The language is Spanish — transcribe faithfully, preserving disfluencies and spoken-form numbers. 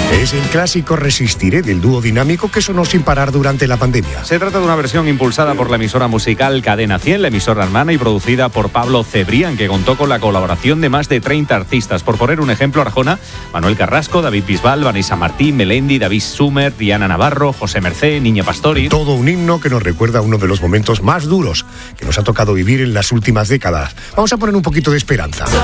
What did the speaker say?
Es el clásico Resistiré del dúo dinámico que sonó sin parar durante la pandemia. Se trata de una versión impulsada por la emisora musical Cadena cien, la emisora hermana, y producida por Pablo Cebrián, que contó con la colaboración de más de treinta artistas. Por poner un ejemplo, Arjona, Manuel Carrasco, David Bisbal, Vanessa Martín, Melendi, David Sumer, Diana Navarro, José Mercé, Niña Pastori. Todo un himno que nos recuerda uno de los momentos más duros que nos ha tocado vivir en las últimas décadas. Vamos a poner un poquito de esperanza.